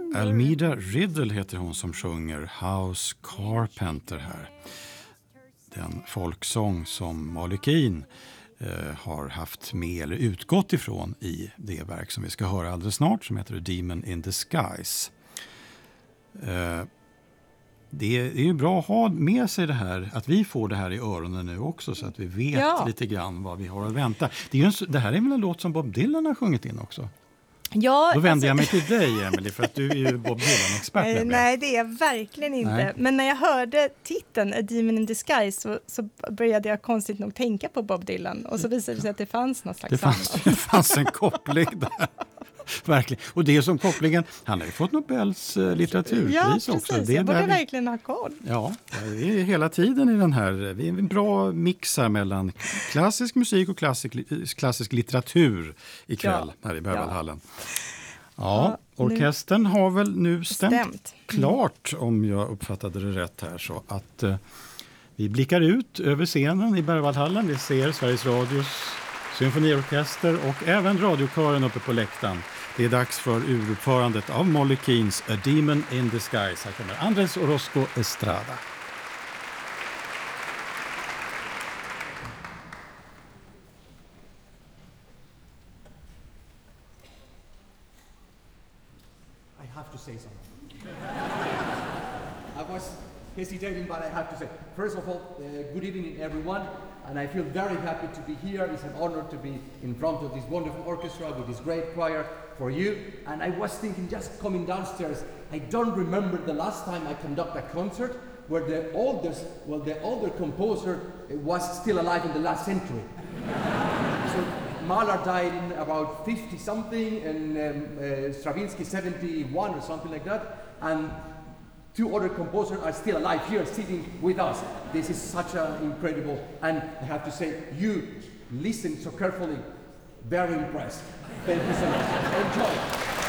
Almeda Riddle heter hon som sjunger House Carpenter här. Den folksång som Molly Keane har haft med eller utgått ifrån i det verk som vi ska höra alldeles snart, som heter Demon in Disguise. Det är ju bra att ha med sig det här, att vi får det här i öronen nu också, så att vi vet lite grann vad vi har att vänta. Det här är väl en låt som Bob Dylan har sjungit in också? Ja, då vänder jag mig till dig, Emily, för att du är ju Bob Dylan-expert. Nej, det är jag verkligen inte. Nej. Men när jag hörde titeln A Demon in Disguise så började jag konstigt nog tänka på Bob Dylan. Och så visade det sig att det fanns någon slags det fanns en koppling där. Verkligen. Och det är som kopplingen, han har ju fått Nobels litteraturpris också. Ja, precis. Jag borde verkligen ha koll. Ja, vi är hela tiden i den här, vi är en bra mixar mellan klassisk musik och klassisk litteratur ikväll här i Berwaldhallen. Ja, orkestern har väl nu stämt klart, om jag uppfattade det rätt här, så att vi blickar ut över scenen i Berwaldhallen. Vi ser Sveriges Radios symfoniorkester och även radiokören uppe på läktaren. Det är dags för uruppförandet av Molly Keanes A Demon in Disguise. Här kommer Andrés Orozco Estrada. I have to say something. I was hesitating, but I have to say, first of all, good evening everyone. And I feel very happy to be here. It's an honor to be in front of this wonderful orchestra with this great choir for you. And I was thinking, just coming downstairs, I don't remember the last time I conducted a concert where the older composer was still alive in the last century. So Mahler died in about 50-something, and Stravinsky 71 or something like that. And two other composers are still alive here, sitting with us. This is such an incredible, and I have to say, you listen so carefully, very impressed. Thank you so much. Enjoy.